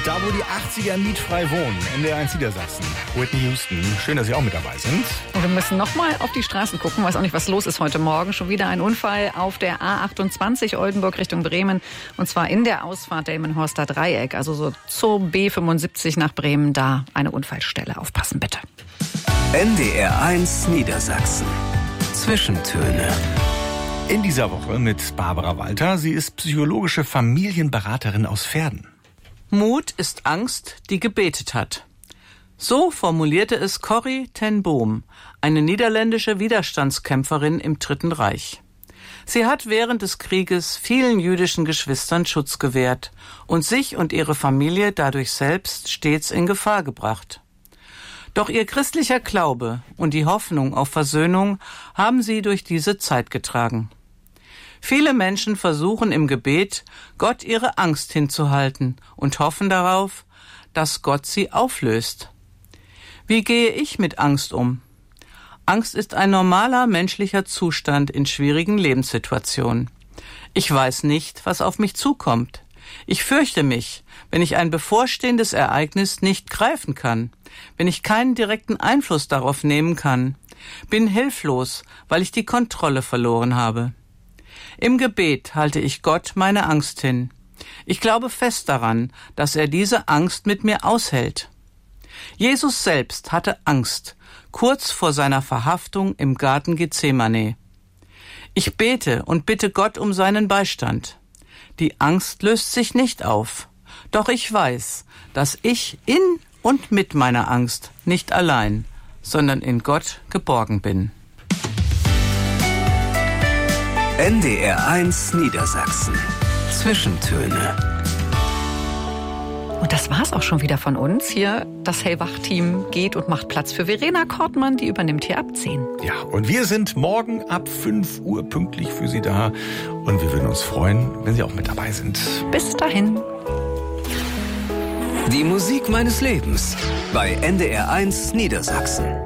Da, wo die 80er mietfrei wohnen, NDR1 Niedersachsen. Whitney Houston, schön, dass Sie auch mit dabei sind. Und wir müssen noch mal auf die Straßen gucken. Weiß auch nicht, was los ist heute Morgen. Schon wieder ein Unfall auf der A28 Oldenburg Richtung Bremen. Und zwar in der Ausfahrt Delmenhorster Dreieck. Also so zur B75 nach Bremen. Da eine Unfallstelle. Aufpassen bitte. NDR1 Niedersachsen. Zwischentöne. In dieser Woche mit Barbara Walter. Sie ist psychologische Familienberaterin aus Verden. Mut ist Angst, die gebetet hat. So formulierte es Corrie ten Boom, eine niederländische Widerstandskämpferin im Dritten Reich. Sie hat während des Krieges vielen jüdischen Geschwistern Schutz gewährt und sich und ihre Familie dadurch selbst stets in Gefahr gebracht. Doch ihr christlicher Glaube und die Hoffnung auf Versöhnung haben sie durch diese Zeit getragen. Viele Menschen versuchen im Gebet, Gott ihre Angst hinzuhalten und hoffen darauf, dass Gott sie auflöst. Wie gehe ich mit Angst um? Angst ist ein normaler menschlicher Zustand in schwierigen Lebenssituationen. Ich weiß nicht, was auf mich zukommt. Ich fürchte mich, wenn ich ein bevorstehendes Ereignis nicht greifen kann, wenn ich keinen direkten Einfluss darauf nehmen kann, bin hilflos, weil ich die Kontrolle verloren habe. Im Gebet halte ich Gott meine Angst hin. Ich glaube fest daran, dass er diese Angst mit mir aushält. Jesus selbst hatte Angst, kurz vor seiner Verhaftung im Garten Gethsemane. Ich bete und bitte Gott um seinen Beistand. Die Angst löst sich nicht auf. Doch ich weiß, dass ich in und mit meiner Angst nicht allein, sondern in Gott geborgen bin. NDR1 Niedersachsen. Zwischentöne. Und das war's auch schon wieder von uns. Hier das Hellwach-Team geht und macht Platz für Verena Kortmann. Die übernimmt hier ab 10. Ja, und wir sind morgen ab 5 Uhr pünktlich für Sie da. Und wir würden uns freuen, wenn Sie auch mit dabei sind. Bis dahin. Die Musik meines Lebens bei NDR1 Niedersachsen.